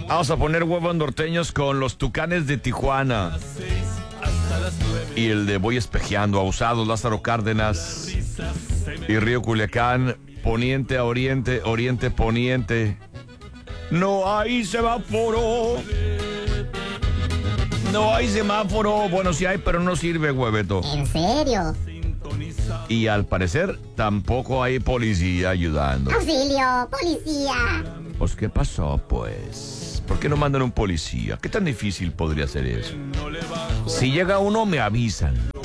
Vamos a poner huevos norteños con los Tucanes de Tijuana. Y el de Voy Espejeando, Abusados, Lázaro Cárdenas y Río Culiacán, poniente a oriente, oriente poniente. No hay semáforo. No hay semáforo. Bueno, sí hay, pero no sirve, hueveto. ¿En serio? Y al parecer tampoco hay policía ayudando. ¡Auxilio! ¡Policía! Pues, ¿qué pasó, pues? ¿Por qué no mandan un policía? ¿Qué tan difícil podría ser eso? Si llega uno, me avisan.